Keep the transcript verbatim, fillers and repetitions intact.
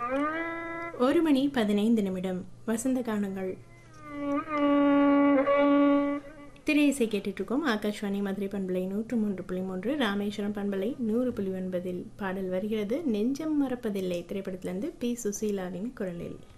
ஒரு மணி பதினைந்து நிமிடம். வசந்த கானங்கள் திரை இசை கேட்டுட்டு இருக்கோம். ஆகாஷ்வாணி மதுரை பண்பலை நூற்று மூன்று புள்ளி மூன்று, ராமேஸ்வரம் பண்பலை நூறு புள்ளி ஒன்பதில் பாடல் வருகிறது. நெஞ்சம் மறப்பதில்லை திரைப்படத்திலிருந்து பி சுசீலாவின் குரலில்.